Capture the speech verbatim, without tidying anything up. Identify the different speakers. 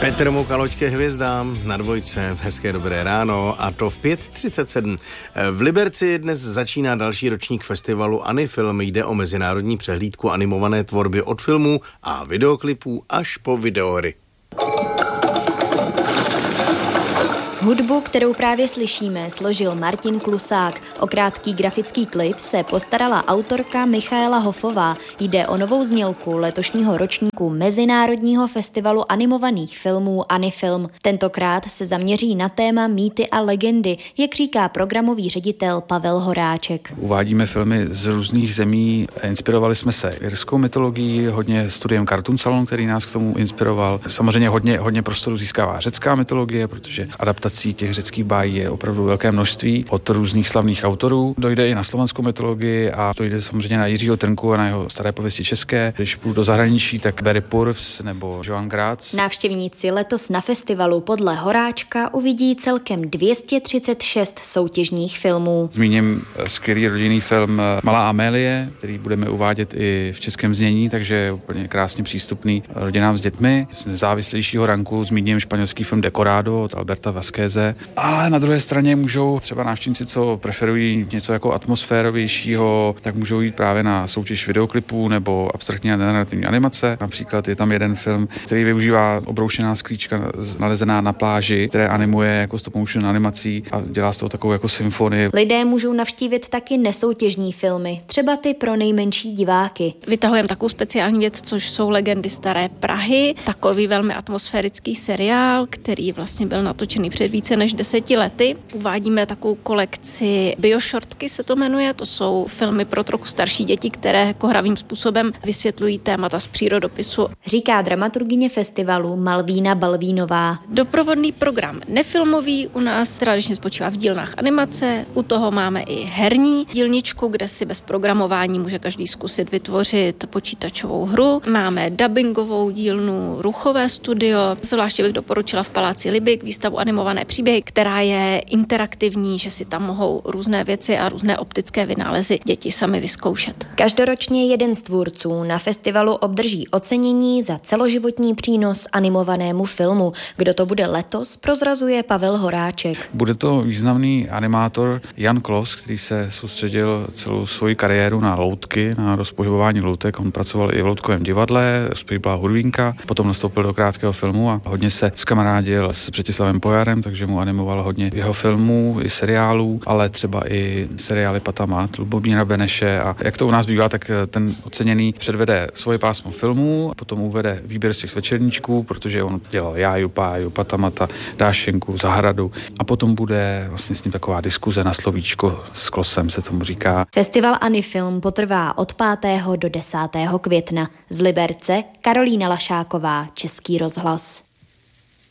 Speaker 1: Petr Mokaloď ke hvězdám na dvojce. Hezké dobré ráno a to v pět třicet sedm. V Liberci dnes začíná další ročník festivalu Anifilm. Jde o mezinárodní přehlídku animované tvorby od filmů a videoklipů až po videohry.
Speaker 2: Hudbu, kterou právě slyšíme, složil Martin Klusák. O krátký grafický klip se postarala autorka Michaela Hofová. Jde o novou znělku letošního ročníku Mezinárodního festivalu animovaných filmů Anifilm. Tentokrát se zaměří na téma mýty a legendy, jak říká programový ředitel Pavel Horáček.
Speaker 3: Uvádíme filmy z různých zemí. Inspirovali jsme se irskou mytologií, hodně studiem Cartoon Salon, který nás k tomu inspiroval. Samozřejmě hodně, hodně prostoru získává řecká mytologie, protože adaptace těch řeckých bájí je opravdu velké množství od různých slavných autorů. Dojde i na slovanskou mytologii a dojde samozřejmě na Jiřího Trnku a na jeho staré pověsti české. Když půjdu do zahraničí, tak Barry Purves nebo Joan Graz.
Speaker 2: Návštěvníci letos na festivalu podle Horáčka uvidí celkem dvě stě třicet šest soutěžních filmů.
Speaker 3: Zmíním skvělý rodinný film Malá Amélie, který budeme uvádět i v českém znění, takže je úplně krásně přístupný rodinám s dětmi. Z nezávislejšího ranku zmíním španělský film Decorado od Alberta Vázqueze. Ale na druhé straně můžou třeba návštěvníci, co preferují něco jako atmosférovějšího, tak můžou jít právě na soutěž videoklipů nebo abstraktní a narrativní animace. Například je tam jeden film, který využívá obroušená sklíčka nalezená na pláži, které animuje jako stop motion animací a dělá z toho takovou jako symfonii.
Speaker 2: Lidé můžou navštívit taky nesoutěžní filmy, třeba ty pro nejmenší diváky.
Speaker 4: Vytahujeme takovou speciální věc, což jsou Legendy staré Prahy, takový velmi atmosférický seriál, který vlastně byl natočený před více než deseti lety. Uvádíme takovou kolekci bioshortky, se to jmenuje. To jsou filmy pro trochu starší děti, které jako hravým způsobem vysvětlují témata z přírodopisu.
Speaker 2: Říká dramaturgyně festivalu Malvína Balvínová.
Speaker 4: Doprovodný program nefilmový u nás tradičně spočívá v dílnách animace. U toho máme i herní dílničku, kde si bez programování může každý zkusit vytvořit počítačovou hru. Máme dabingovou dílnu, ruchové studio. Zvláště bych doporučila v Paláci Libik výstavu animované příběhy, která je interaktivní, že si tam mohou různé věci a různé optické vynálezy děti sami vyzkoušet.
Speaker 2: Každoročně jeden z tvůrců na festivalu obdrží ocenění za celoživotní přínos animovanému filmu. Kdo to bude letos, prozrazuje Pavel Horáček.
Speaker 3: Bude to významný animátor Jan Klos, který se soustředil celou svoji kariéru na loutky, na rozpohybování loutek. On pracoval i v loutkovém divadle, byla hudvínka, potom nastoupil do krátkého filmu a hodně se skamarádil s Břetislavem Pojarem, takže mu animoval hodně jeho filmů i seriálů, ale třeba i seriály Patamat, Lubomíra Beneše a jak to u nás bývá, tak ten oceněný předvede svoje pásmo filmů, potom uvede výběr z těch večerníčků, protože on dělal Jáju, Páju, Patamata, Dášenku, Zahradu a potom bude vlastně s ním taková diskuze na slovíčko s Klosem, se tomu říká.
Speaker 2: Festival Anifilm potrvá od pátého do desátého května. Z Liberce Karolína Lašáková, Český rozhlas.